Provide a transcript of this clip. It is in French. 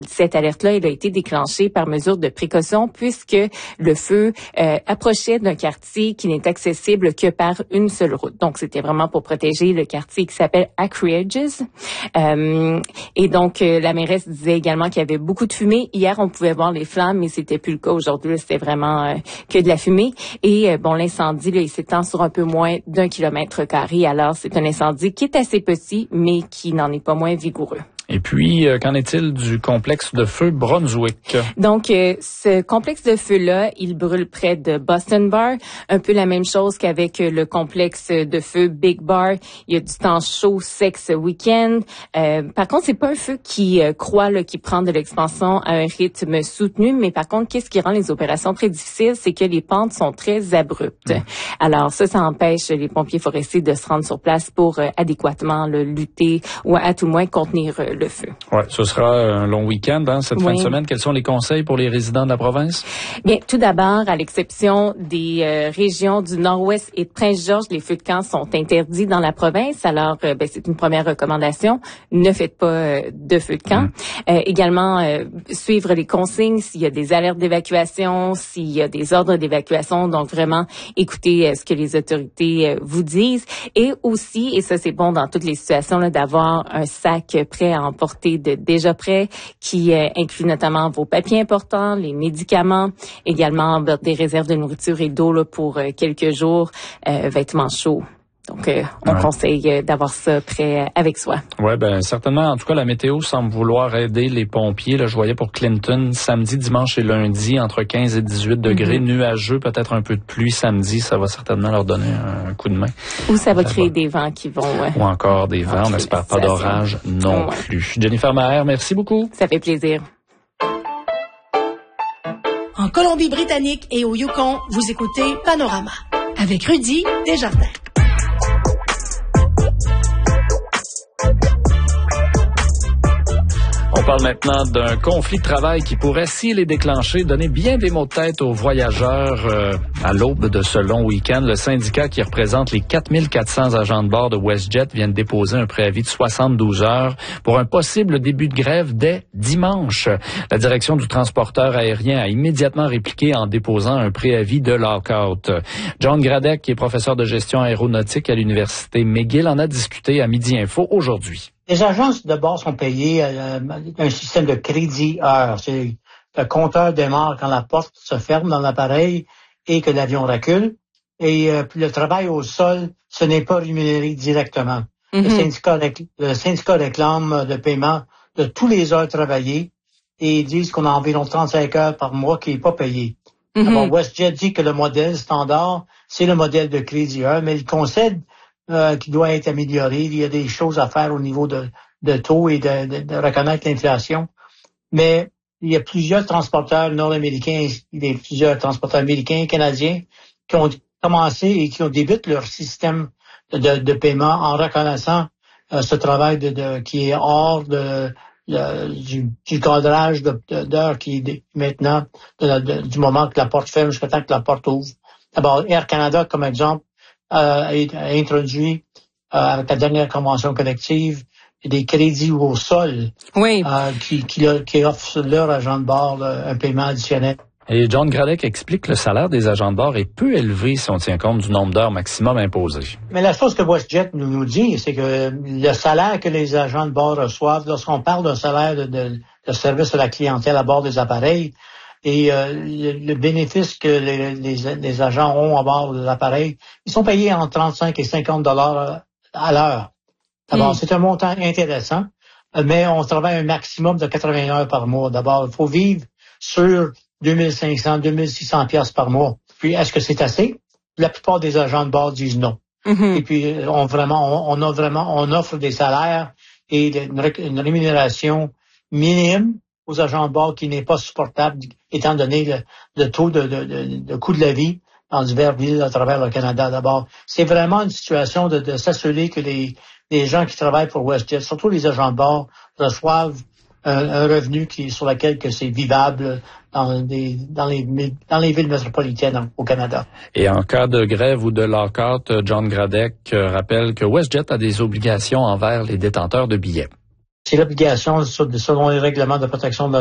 Cette alerte-là, elle a été déclenchée par mesure de précaution puisque le feu approchait d'un quartier qui n'est accessible que par une seule route. Donc, c'était vraiment pour protéger le quartier qui s'appelle Acreages. Et donc, la mairesse disait également qu'il y avait beaucoup de fumée. Hier, on pouvait voir les flammes, mais c'était plus le cas aujourd'hui. C'était vraiment que de la fumée. Et bon, l'incendie, là, il s'étend sur un peu moins d'1 km². Alors, c'est un incendie qui est assez petit, mais qui n'en est pas moins vigoureux. Et puis, qu'en est-il du complexe de feu Brunswick? Donc, ce complexe de feu-là, il brûle près de Boston Bar. Un peu la même chose qu'avec le complexe de feu Big Bar. Il y a du temps chaud sec ce week-end. Par contre, c'est pas un feu qui croît, là, qui prend de l'expansion à un rythme soutenu. Mais par contre, qu'est-ce qui rend les opérations très difficiles? C'est que les pentes sont très abruptes. Alors, ça empêche les pompiers forestiers de se rendre sur place pour adéquatement lutter ou à tout le moins contenir le feu. Ouais, ce sera un long week-end, cette fin de semaine. Quels sont les conseils pour les résidents de la province? Bien, tout d'abord, à l'exception des régions du Nord-Ouest et de Prince-Georges, les feux de camp sont interdits dans la province. Alors, c'est une première recommandation. Ne faites pas de feux de camp. Également, suivre les consignes s'il y a des alertes d'évacuation, s'il y a des ordres d'évacuation. Donc, vraiment, écoutez ce que les autorités vous disent. Et aussi, et ça c'est bon dans toutes les situations, là, d'avoir un sac prêt à emporter déjà prêt, qui inclut notamment vos papiers importants, les médicaments, également des réserves de nourriture et d'eau là, pour quelques jours, vêtements chauds. Donc, on conseille d'avoir ça prêt avec soi. Oui, ben certainement. En tout cas, la météo semble vouloir aider les pompiers. Là, je voyais pour Clinton, samedi, dimanche et lundi, entre 15 et 18 degrés, nuageux, peut-être un peu de pluie samedi. Ça va certainement leur donner un coup de main. Ou ça va créer des vents qui vont... Ou encore des vents. On n'espère pas d'orage non plus. Jennifer Maher, merci beaucoup. Ça fait plaisir. En Colombie-Britannique et au Yukon, vous écoutez Panorama avec Rudy Desjardins. On parle maintenant d'un conflit de travail qui pourrait, s'il est déclenché, donner bien des maux de tête aux voyageurs. À l'aube de ce long week-end, le syndicat qui représente les 4400 agents de bord de WestJet vient de déposer un préavis de 72 heures pour un possible début de grève dès dimanche. La direction du transporteur aérien a immédiatement répliqué en déposant un préavis de lockout. John Gradek, qui est professeur de gestion aéronautique à l'université McGill, en a discuté à Midi Info aujourd'hui. Les agences de bord sont payées un système de crédit heure. C'est le compteur démarre quand la porte se ferme dans l'appareil et que l'avion recule. Et le travail au sol, ce n'est pas rémunéré directement. Le syndicat réclame le paiement de tous les heures travaillées et ils disent qu'on a environ 35 heures par mois qui n'est pas payé. Alors, WestJet dit que le modèle standard, c'est le modèle de crédit heure, mais il concède qui doit être amélioré. Il y a des choses à faire au niveau de taux et de reconnaître l'inflation. Mais il y a plusieurs transporteurs nord-américains, il y a plusieurs transporteurs américains et canadiens qui ont commencé et qui ont débuté leur système de paiement en reconnaissant ce travail qui est hors du cadrage d'heures qui est maintenant du moment que la porte ferme jusqu'à temps que la porte ouvre. D'abord, Air Canada, comme exemple, a introduit avec la dernière convention collective des crédits au sol qui offrent leur agent de bord un paiement additionnel. Et John Gradek explique que le salaire des agents de bord est peu élevé si on tient compte du nombre d'heures maximum imposé. Mais la chose que WestJet nous dit, c'est que le salaire que les agents de bord reçoivent, lorsqu'on parle d'un salaire de service à la clientèle à bord des appareils, et le bénéfice que les agents ont à bord de l'appareil, ils sont payés entre 35 et 50 $ à l'heure. D'abord, c'est un montant intéressant, mais on travaille un maximum de 80 heures par mois. D'abord, il faut vivre sur 2500, 2600 piastres par mois. Puis, est-ce que c'est assez? La plupart des agents de bord disent non. Et puis, on offre des salaires et une rémunération minime aux agents de bord qui n'est pas supportable étant donné le taux de coût de la vie dans diverses villes à travers le Canada. D'abord, c'est vraiment une situation de s'assurer que les gens qui travaillent pour WestJet, surtout les agents de bord, reçoivent un revenu sur lequel que c'est vivable dans les villes métropolitaines au Canada. Et en cas de grève ou de lockout, John Gradek rappelle que WestJet a des obligations envers les détenteurs de billets. C'est l'obligation selon les règlements de protection de